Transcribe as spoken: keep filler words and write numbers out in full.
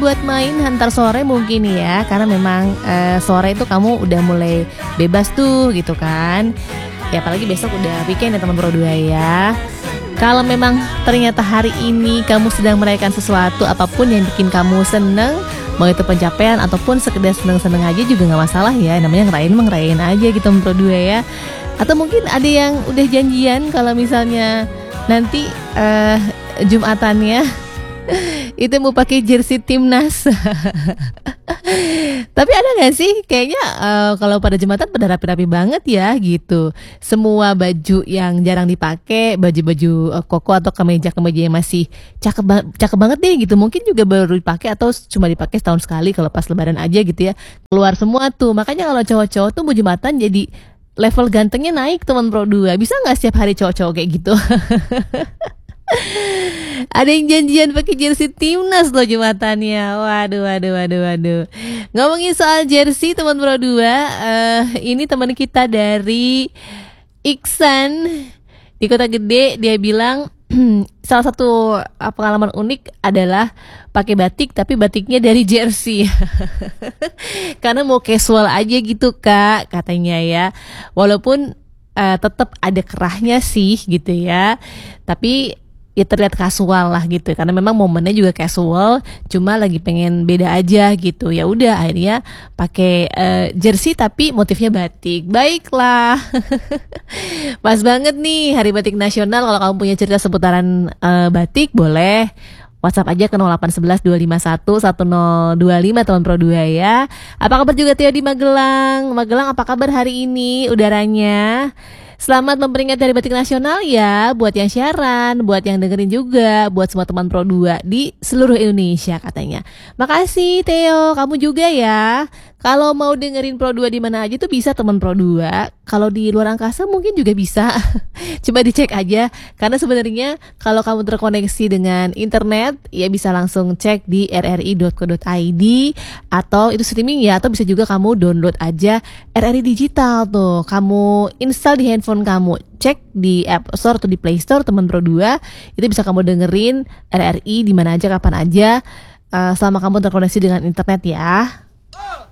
buat main antar sore mungkin ya, karena memang uh, sore itu kamu udah mulai bebas tuh gitu kan. Ya apalagi besok udah weekend ya teman Pro dua ya. Kalau memang ternyata hari ini kamu sedang merayakan sesuatu, apapun yang bikin kamu seneng, mau itu pencapaian ataupun sekedar seneng-seneng aja juga gak masalah ya. Namanya ngerayain mah ngerayain aja gitu Pro dua ya. Atau mungkin ada yang udah janjian kalau misalnya nanti uh, Jumatannya itu mau pakai jersey timnas. Tapi ada gak sih kayaknya uh, kalau pada Jumatan pada rapi-rapi banget ya gitu. Semua baju yang jarang dipakai, baju-baju uh, koko atau kemeja-kemeja yang masih cakep, ba- cakep banget deh gitu, mungkin juga baru dipakai atau cuma dipakai setahun sekali kalau pas lebaran aja gitu ya. Keluar semua tuh. Makanya kalau cowok-cowok tuh mau Jumatan jadi level gantengnya naik teman Pro dua. Bisa gak setiap hari cowok-cowok kayak gitu? Ada yang janjian pakai jersey timnas loh Jumatannya. Waduh, waduh, waduh, waduh. Ngomongin soal jersey teman Pro dua, uh, ini teman kita dari Iksan di Kota Gede. Dia bilang salah satu uh, pengalaman unik adalah pakai batik, tapi batiknya dari jersey. Karena mau casual aja gitu kak, katanya ya. Walaupun uh, tetap ada kerahnya sih gitu ya, tapi ya terlihat kasual lah gitu, karena memang momennya juga casual, cuma lagi pengen beda aja gitu. Ya udah akhirnya pakai uh, jersey tapi motifnya batik. Baiklah. Pas banget nih Hari Batik Nasional. Kalau kamu punya cerita seputaran uh, batik, boleh WhatsApp aja ke nol delapan satu satu dua lima satu satu nol dua lima teman Pro dua ya. Apa kabar juga Tio di Magelang? Magelang apa kabar hari ini udaranya? Selamat memperingati Hari Batik Nasional ya, buat yang siaran, buat yang dengerin juga, buat semua teman Pro dua di seluruh Indonesia katanya. Makasih Theo, kamu juga ya. Kalau mau dengerin Pro dua di mana aja tuh bisa teman Pro dua. Kalau di luar angkasa mungkin juga bisa. Coba dicek aja, karena sebenarnya kalau kamu terkoneksi dengan internet ya bisa langsung cek di r r i dot co dot i d, atau itu streaming ya, atau bisa juga kamu download aja R R I Digital tuh. Kamu install di handphone kamu, cek di App Store atau di Play Store teman Pro dua, itu bisa kamu dengerin R R I di mana aja kapan aja, uh, selama kamu terkoneksi dengan internet ya.